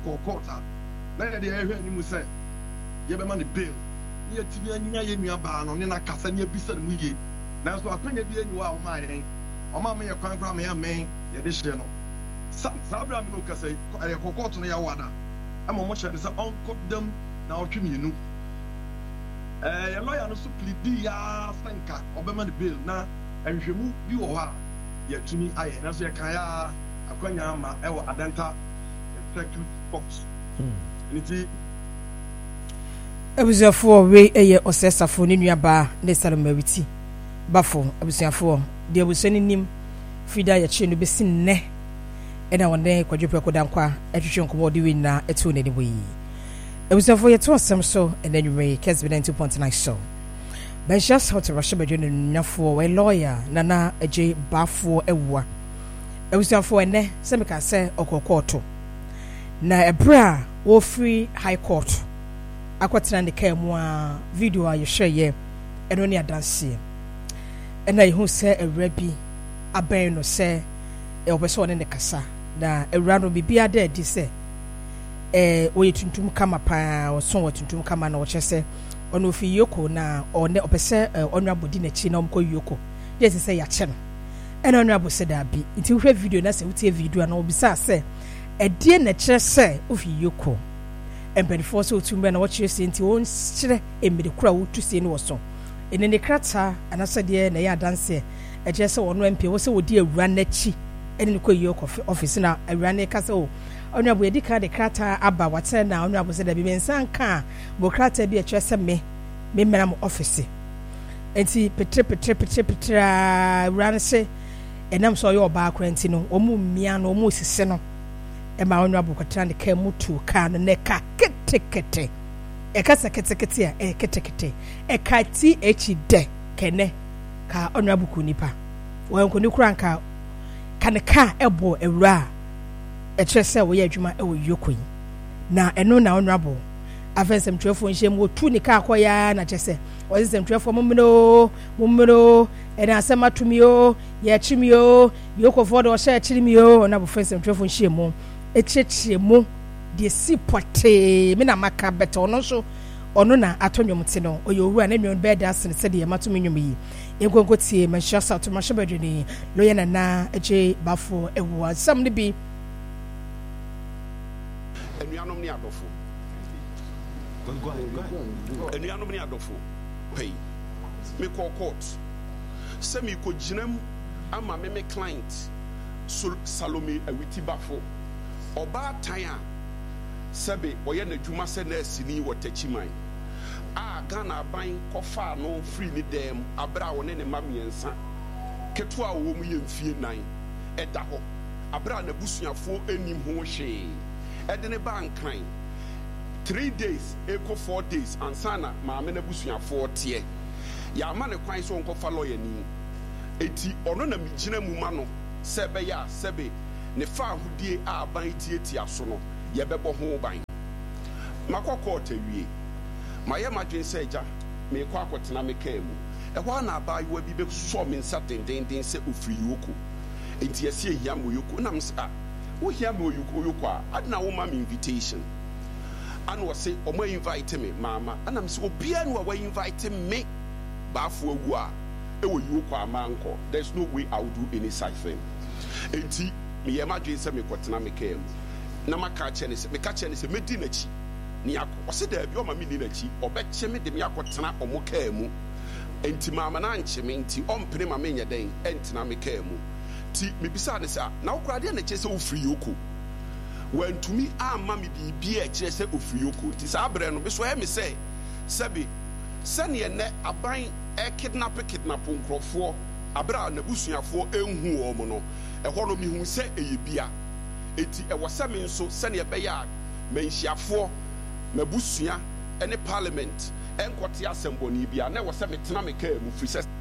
call court. Now they are here and you say, "You have money bill." You have to be a new ban on a Cassania Bissell Mugi. Now, so I think you are mine. Or mamma, you can't come here, man. You additional. Sabra Muka say, I have caught on your water. I'm a much as uncle them now to me, you know. A lawyer also plead the thanker of the bill now, and if you move you are yet to me, I and as a kaya, a quanyama, our adenta, effective box. Abusuafo we eye osesafo ne nuaba ne Salomawiti bafo abusuafo de abusani nim fida ya che no besi nne ena wonde kwadwope kodankwa etwetwe nkomo de wina etu ne nibo yi abusuafo ye to asem so enanwume Kesbi 92.9 so ben just how to rush bedwe ne nyafo we lawyer nana eje bafo ewua abusuafo ene se meka se okokoto na ebra wo free high court akwatena ne ka mu a video a yehwe ye eno ne adanse ena yehu se ewra bi aban no se obese one ne kasa na ewra no bibia da di se oye tuntum kama pa oson wo tuntum kama na wo chese ono fi yoko na one obese onu abodi na chi na omko yoko yes se ya che no ena onu abose da bi nti hwe video na se wutie video na obisa se edie na kire se ofi yoko empenifo so tumbe na watchire senti won kire emire kura wotu se ni woso ene ne krata anasa de na ya dance eje se wono empe wo se wodi awura na chi ene ne koyi office na awura ne ka se o onu abu edika de krata aba wate na onu abu se da bi mensan ka bo krata bi eche se me mera mo office enti petre awura se enam so yo ba akwanti no omu mmia no omu sise no ema onu abu kwatra ne ka mutu ka no ne ka kete ekasa kete a kete eka ti de kene ka onu abu ku nipa won ko ni kuranka kaneka ebo ewura ekyese wo ye adwuma e wo yokoyi na eno na onu abu afensem twefo nhyem wo tu ni ka akoya na kyese wo sesem twefo mummiro ena asema tumio ye chimio yokofo do sha chirimio na bu fensem twefo nhyem ekyekye de si pote me na maka beto ono so ono na atonwomte no oyowura na nwon bed asene se de matum nwom yi enkonkotie manchester to mashebedwini loyana na eje bafo ewo sam ne bi enuanom ne adofo enuanom ne adofo pay me call court se me ko ginam ama me client Salome Awiti bafo oba tan sebe oye na dwuma se na asini wotachiman a Ghana ban kofa no free ni dem abra woni ne mamiensa ketu a wo mu ye mfie nan eda ho abra na busuafo enim ho hwe ede ne ban kan 3 days eko 4 days ansana maame na busuafo tie ya ma ne kwan so nkofa lawyer ni eti ono na migina mu ma no sebe ya sebe ne fa ahudie a ban tietia so no ye bebo ho ban makoko tawie maye madwen se eja me kwa akotena me ka mu ehwa na ba yo bi be so me nsa denden se ofiri yoko enti ase ehia mo yoko na msa wo hia mo yoko a adna wo ma me invitation and was say o ma invite me mama and am say obia no wa invite me bafo agu a e wo yoko amanko there's no way I would do any such thing enti me ye madwen se me kotena me ka mu na maka chene se me ka chene se medi na chi ni akọ se da bi o ma me ni na chi obeche me de me akotena omo ka mu enti mama na anche me enti ompene ma me nya den entina me ka mu ti me bisa ne sa na okurade na che se ofiri yoko wantumi amma me bibia e che se ofiri yoko ti sa abre no be so e me se sebi sane ne aban e kidnap nkrofo abra na busuafo enhu o mo no e ho no mi hu se eyebia eti e wasame nso sane be ya menhyiafo mabusua ene parliament enkote assembly bia na wasame tena me ka mu free ses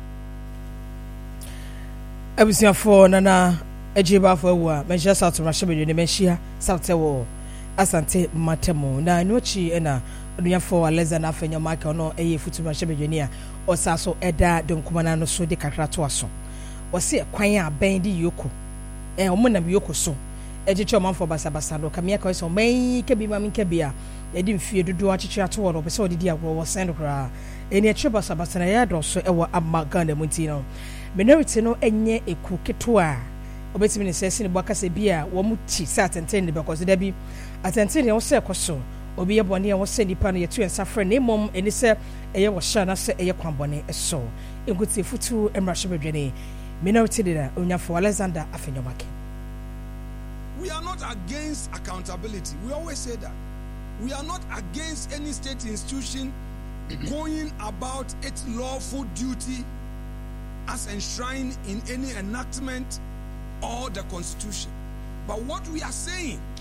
abusuafo nana ejiba fo ewu a menhia south mashebede ne menhia south ewo asante matemo na nwochi ena onuafo aleza na afenya market no eye futu mashebede ne a osaso eda donkumana no so de kakra to aso wose kwan a ben di yoko omo na yoko so ejicho man for basa no kamia ko so mai kebi ma min kebia yedi mfie dodo achichi ato wo no be so didi agro wo send kra eni echi basa na ya do so ewo amma Ghana munti no minority no enye eku ketoa obetimi ne sese ne bwakase bia wo muti sa atenten ne because da bi atenten ne wo se koso obi ye bone ye wo se nipa no ye tu ensa frɛ ne mom eni se eye wo sha na se eye kwanbone eso enkuti futu emrahye bedwene minority leader Onyafo Alexander Afenyomake. We are not against accountability. We always say that. We are not against any state institution going about its lawful duty as enshrined in any enactment or the Constitution. But what we are saying